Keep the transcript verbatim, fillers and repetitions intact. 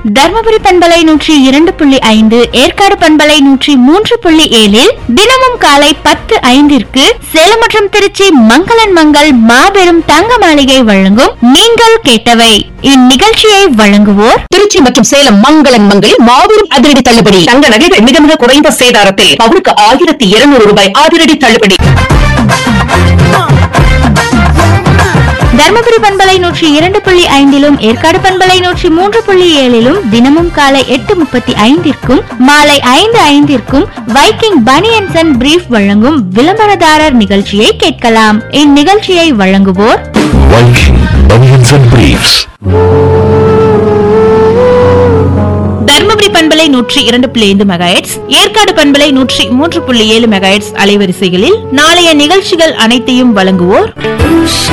தர்மபுரி பண்பலை நூற்றி இரண்டு புள்ளி ஐந்து, ஏற்காடு பண்பலை நூற்றி மூன்று புள்ளி ஏழில் தினமும் காலை பத்து ஐந்திற்கு சேலம் மற்றும் திருச்சி மங்களன் மங்கள் மாபெரும் தங்க மாளிகை வழங்கும் நீங்கள் கேட்டவை. இந்நிகழ்ச்சியை வழங்குவோர் திருச்சி மற்றும் சேலம் மங்களன் மங்களில் மாபெரும் அதிரடி தள்ளுபடி. தங்க நகைகள் மிக மிக குறைந்த சேதாரத்தில் பவுனுக்கு ஆயிரத்தி இருநூறு ரூபாய் அதிரடி தள்ளுபடி. தர்மபுரி பண்பலை நூற்றி இரண்டு புள்ளி ஐந்திலும் ஏற்காடு பண்பலை நூற்றி மூன்று புள்ளி ஏழிலும் தினமும் காலை எட்டு முப்பத்தி ஐந்திற்கும் மாலை ஐந்து ஐந்திற்கும் வைக்கிங் பனியன்ஸ் அண்ட் பிரீஃப் வழங்கும் விளம்பரதாரர் நிகழ்ச்சியை கேட்கலாம். இந்நிகழ்ச்சியை வழங்குவோர் Viking banians and briefs. Dharmapuri பண்பலை நூற்றி இரண்டு புள்ளி ஐந்து மெகாஹெர்ட்ஸ், ஏற்காடு பண்பலை நூற்றி மூன்று புள்ளி ஏழு மெகாஹெர்ட்ஸ் அலைவரிசைகளில் நாளைய நிகழ்ச்சிகள் அனைத்தையும் வழங்குவோர்